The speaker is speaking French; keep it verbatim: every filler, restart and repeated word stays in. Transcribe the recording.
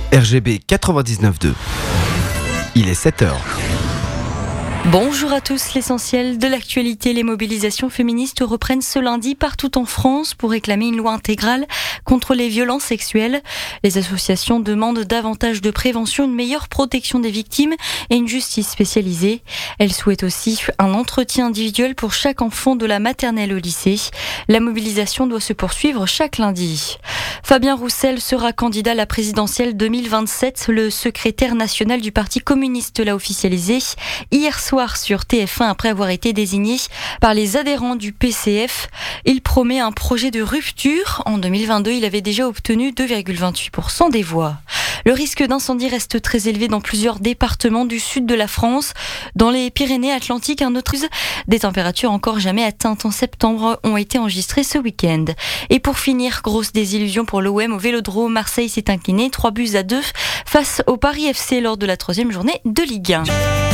R G B quatre-vingt-dix-neuf deux. Il est sept heures. Bonjour à tous, l'essentiel de l'actualité. Les mobilisations féministes reprennent ce lundi partout en France pour réclamer une loi intégrale contre les violences sexuelles. Les associations demandent davantage de prévention, une meilleure protection des victimes et une justice spécialisée. Elles souhaitent aussi un entretien individuel pour chaque enfant de la maternelle au lycée. La mobilisation doit se poursuivre chaque lundi. Fabien Roussel sera candidat à la présidentielle deux mille vingt-sept. Le secrétaire national du Parti communiste l'a officialisé hier soir sur T F un après avoir été désigné par les adhérents du P C F. Il promet un projet de rupture. En deux mille vingt-deux, il avait déjà obtenu deux virgule vingt-huit pour cent des voix. Le risque d'incendie reste très élevé dans plusieurs départements du sud de la France. Dans les Pyrénées-Atlantiques, un autre des températures encore jamais atteintes en septembre ont été enregistrées ce week-end. Et pour finir, grosse désillusion pour l'O M au Vélodrome. Marseille s'est incliné trois buts à deux face au Paris F C lors de la troisième journée de Ligue un.